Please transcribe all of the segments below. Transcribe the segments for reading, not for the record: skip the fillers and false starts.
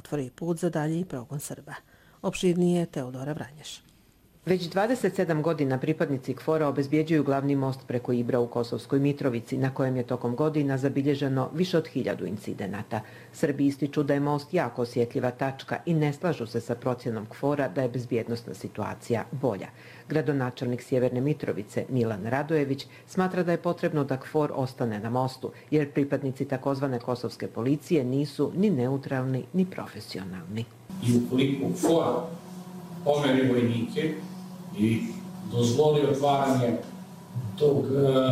otvori put za dalji progon Srba. Opširnije Teodora Vranješ. Već 27 godina pripadnici KFOR-a obezbjeđuju glavni most preko Ibra u Kosovskoj Mitrovici, na kojem je tokom godina zabilježeno više od 1000 incidenata. Srbi ističu da je most jako osjetljiva tačka i ne slažu se sa procjenom KFOR-a da je bezbjednosna situacija bolja. Gradonačelnik Sjeverne Mitrovice Milan Radojević smatra da je potrebno da KFOR ostane na mostu, jer pripadnici takozvane kosovske policije nisu ni neutralni ni profesionalni. I ukoliko KFOR pomeri vojnike i dozvoli otvaranje tog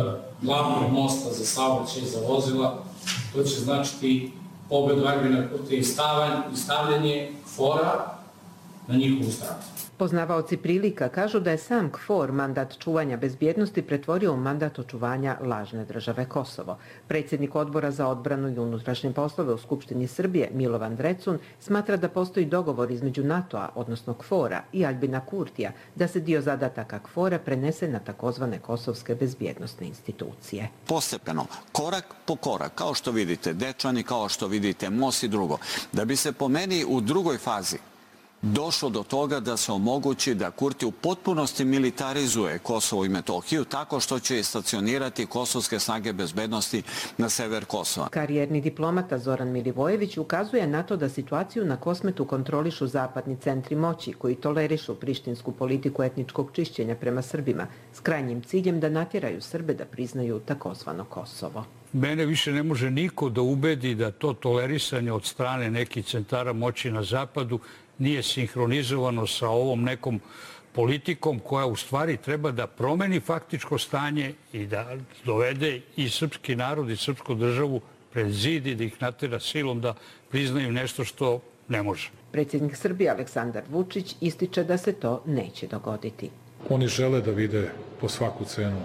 glavnog mosta za saobraćaj za vozila, to će značiti pobedu Aljbina Kurtija i stavljanje KFOR-a na njihovu stranu. Poznavaoci prilika kažu da je sam KFOR mandat čuvanja bezbjednosti pretvorio u mandat očuvanja lažne države Kosovo. Predsjednik Odbora za odbranu i unutrašnje poslove u Skupštini Srbije Milovan Drecun smatra da postoji dogovor između NATO-a, odnosno KFOR-a i Aljbina Kurtija, da se dio zadataka KFOR-a prenese na takozvane kosovske bezbjednosne institucije. Postepeno, korak po korak, kao što vidite Dečani, kao što vidite most i drugo, da bi se po meni u drugoj fazi došlo do toga da se omogući da Kurti u potpunosti militarizuje Kosovo i Metohiju tako što će stacionirati kosovske snage bezbednosti na sever Kosova. Karijerni diplomata Zoran Milivojević ukazuje na to da situaciju na Kosmetu kontrolišu zapadni centri moći koji tolerišu prištinsku politiku etničkog čišćenja prema Srbima s krajnjim ciljem da natjeraju Srbe da priznaju takozvano Kosovo. Mene više ne može niko da ubedi da to tolerisanje od strane nekih centara moći na zapadu nije sinhronizovano sa ovom nekom politikom koja u stvari treba da promeni faktičko stanje i da dovede i srpski narod i srpsku državu pred zid i da ih natera silom da priznaju nešto što ne može. Predsjednik Srbije Aleksandar Vučić ističe da se to neće dogoditi. Oni žele da vide po svaku cenu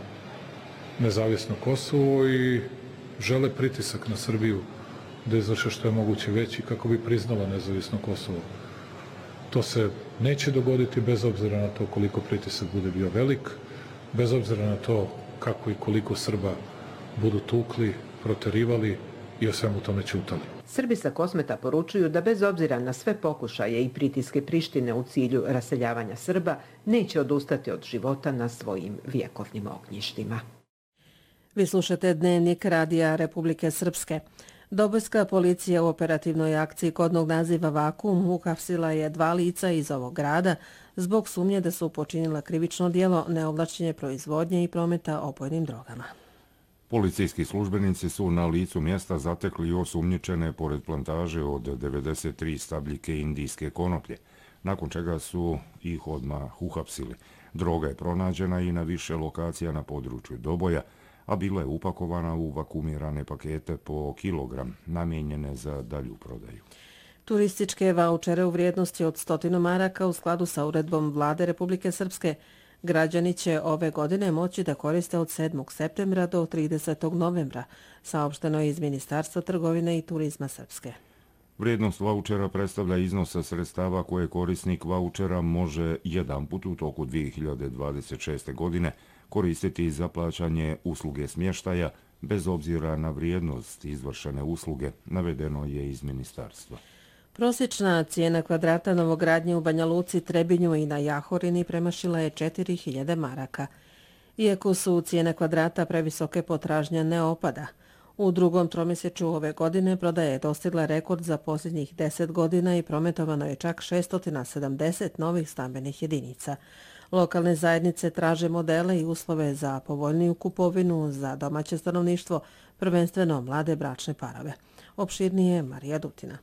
nezavisno Kosovo i žele pritisak na Srbiju da izvrše što je moguće veći kako bi priznala nezavisno Kosovo. To se neće dogoditi bez obzira na to koliko pritisak bude bio velik, bez obzira na to kako i koliko Srba budu tukli, proterivali i o svemu tome ćutali. Srbi sa Kosmeta poručuju da bez obzira na sve pokušaje i pritiske Prištine u cilju raseljavanja Srba, neće odustati od života na svojim vjekovnim ognjištima. Vi slušate Dnevnik Radija Republike Srpske. Dobojska policija u operativnoj akciji kodnog naziva Vakuum uhapsila je 2 lica iz ovog grada zbog sumnje da su počinila krivično djelo neovlašćene proizvodnje i prometa opojnim drogama. Policijski službenici su na licu mjesta zatekli osumnjičene pored plantaže od 93 stabljike indijske konoplje, nakon čega su ih odmah uhapsili. Droga je pronađena i na više lokacija na području Doboja, a bila je upakovana u vakuumirane pakete po kilogram, namijenjene za dalju prodaju. Turističke vaučere u vrijednosti od 100 maraka u skladu sa uredbom Vlade Republike Srpske građani će ove godine moći da koriste od 7. septembra do 30. novembra, saopšteno je iz Ministarstva trgovine i turizma Srpske. Vrijednost vaučera predstavlja iznosa sredstava koje korisnik vaučera može jedan put u toku 2026. godine koristiti za plaćanje usluge smještaja bez obzira na vrijednost izvršene usluge, navedeno je iz ministarstva. Prosječna cijena kvadrata novogradnje u Banja Luci, Trebinju i na Jahorini premašila je 4000 maraka. Iako su cijene kvadrata previsoke, potražnja ne opada. U drugom tromjesečju ove godine prodaja je dostigla rekord za posljednjih 10 godina i prometovano je čak 670 novih stambenih jedinica. Lokalne zajednice traže modele i uslove za povoljniju kupovinu za domaće stanovništvo, prvenstveno mlade bračne parove. Opširnije Marija Dutina.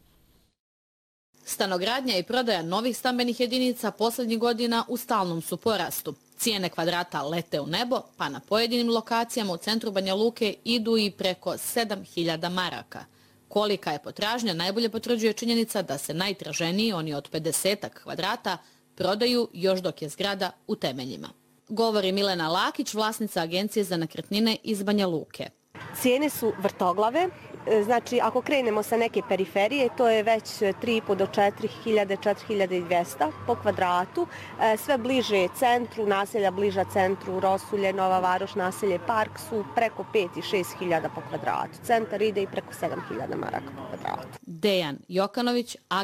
Stanogradnja i prodaja novih stambenih jedinica posljednjih godina u stalnom su porastu. Cijene kvadrata lete u nebo, pa na pojedinim lokacijama u centru Banja Luke idu i preko 7000 maraka. Kolika je potražnja najbolje potvrđuje činjenica da se najtraženiji, oni od 50 kvadrata, prodaju još dok je zgrada u temeljima. Govori Milena Lakić, vlasnica agencije za nekretnine iz Banja Luke. Cijene su vrtoglave, znači ako krenemo sa neke periferije, to je već 3,5 do 4000, 4200 po kvadratu. Sve bliže centru, naselja bliža centru, Rosulje, Nova Varoš, naselje Park su preko 5 i 6000 po kvadratu. Centar ide i preko 7000 maraka po kvadratu. Dejan Jokanović,